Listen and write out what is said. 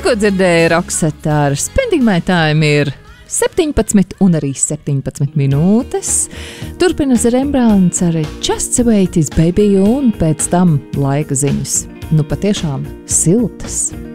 Tikko dzirdēju Rokseta ar Spending My Time ir 17 un arī 17 minūtes. Turpinās Rembrandts ar Just the Way It Is Baby un pēc tam laika ziņas. Nu patiešām siltas.